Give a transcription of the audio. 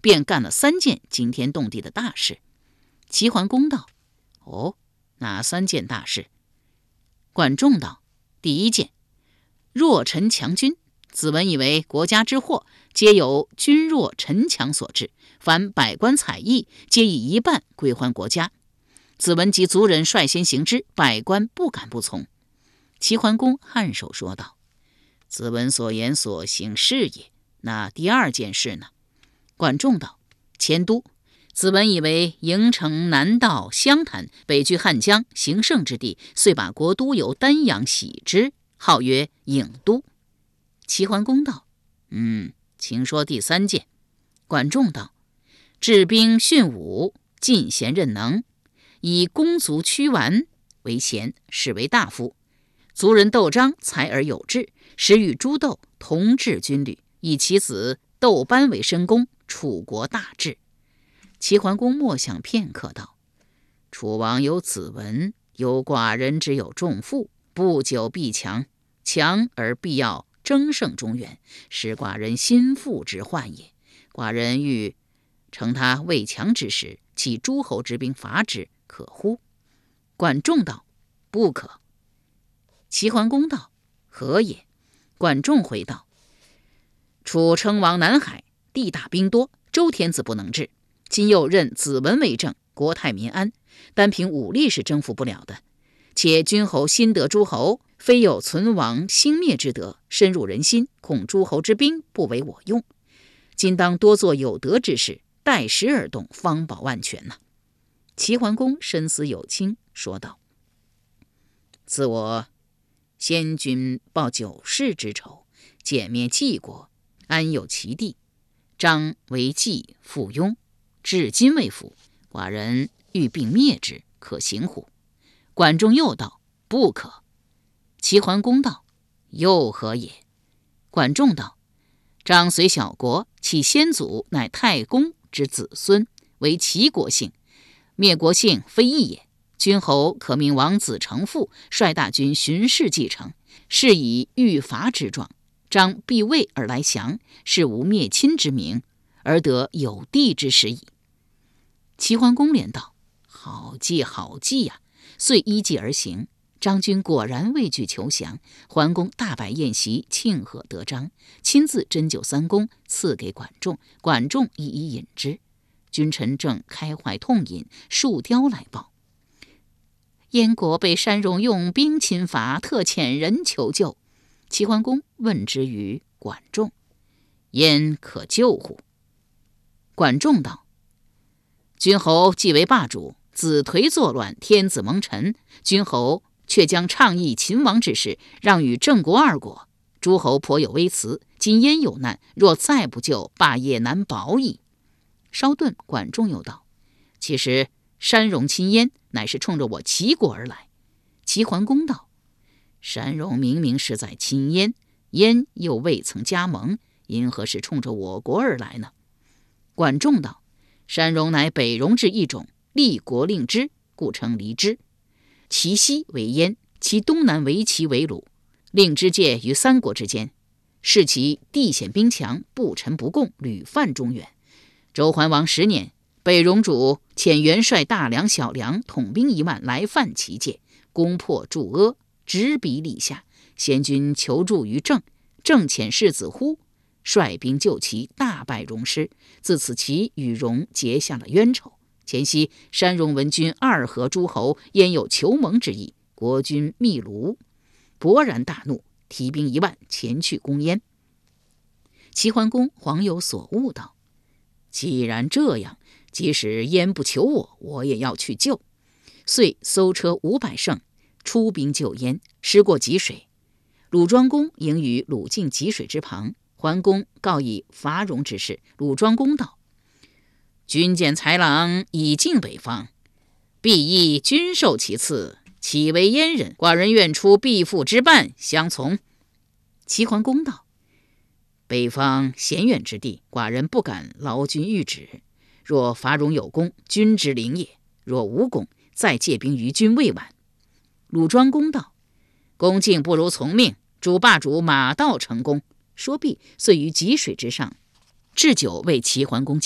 便干了3件惊天动地的大事。齐桓公道：哦，哪3件大事？管仲道：第1件，弱陈强军。子文以为国家之祸，皆由君弱臣强所致，凡百官采邑，皆以一半归还国家。子文及族人率先行之，百官不敢不从。齐桓公颔首说道：子文所言所行是也，那第2件事呢？管仲道：迁都。子文以为营城南到湘潭，北据汉江，行胜之地，遂把国都由丹阳徙之，号曰郢都。齐桓公道：请说第3件。管仲道：治兵训武，进贤任能，以公族屈完为贤，是为大夫。族人窦章才而有志，时与诸窦同治军旅，以其子窦班为申公，楚国大治。齐桓公默想片刻道：楚王有子文，有寡人之有仲父，不久必强，强而必要争胜中原，是寡人心腹之患也。寡人欲乘他未强之时，弃诸侯之兵伐之，可乎？管仲道：不可。齐桓公道：何也？管仲回道：楚称王南海，地大兵多，周天子不能治，今又任子文为政，国泰民安，单凭武力是征服不了的。且君侯新得诸侯，非有存亡兴灭之德，深入人心，恐诸侯之兵不为我用。今当多做有德之事，待时而动，方保万全呐。齐桓公深思有倾，说道：自我先君报9世之仇，歼灭晋国，安有其地？张为季附庸，至今未服，寡人欲并灭之，可行乎？管仲又道：不可。齐桓公道：又何也？管仲道：张虽小国，其先祖乃太公之子孙，为齐国姓，灭国姓非易也。君侯可命王子成父，率大军巡视继承，是以欲伐之状。张必位而来降，是无灭亲之名，而得有地之时矣。齐桓公连道：好计好计呀！遂依计而行。张军果然畏惧求降，桓公大摆宴席庆贺得章，亲自斟酒3公赐给管仲，管仲一一饮之。君臣正开怀痛饮，树雕来报：燕国被山戎用兵侵伐，特遣人求救。齐桓公问之于管仲：燕可救乎？管仲道：君侯既为霸主，子颓作乱，天子蒙尘，君侯却将倡议秦王之事让与郑国2国，诸侯颇有微词，今燕有难，若再不救，霸业难保矣。稍顿，管仲又道：其实山戎侵燕，乃是冲着我齐国而来。齐桓公道：山戎明明是在侵燕，燕又未曾加盟，因何是冲着我国而来呢？管仲道：山戎乃北戎之一种，立国令之，故称离之。其西为燕，其东南为齐为鲁，令之介于3国之间，是其地险兵强，不臣不共，屡犯中原。周桓王10年，北戎主遣元帅大梁、小梁统兵1万来犯齐界，攻破筑阿，直逼历下。先君求助于郑，郑遣世子忽率兵救齐，大败戎师。自此齐与戎结下了冤仇。前夕山戎闻君2合诸侯，焉有求盟之意，国君密卢勃然大怒，提兵1万前去攻燕。齐桓公恍有所悟道：既然这样，即使燕不求我，我也要去救。遂搜车500乘，出兵救燕。时过吉水，鲁庄公迎于鲁境吉水之旁，桓公告以伐戎之事。鲁庄公道：君见豺狼以进北方，必亦君受其赐，岂为燕人？寡人愿出必父之半相从。齐桓公道：北方险远之地，寡人不敢劳君谕旨。若伐戎有功，君之灵也；若无功，再借兵于君未晚。鲁庄公道：恭敬不如从命，主霸主马到成功。说毕，遂于吉水之上置酒为齐桓公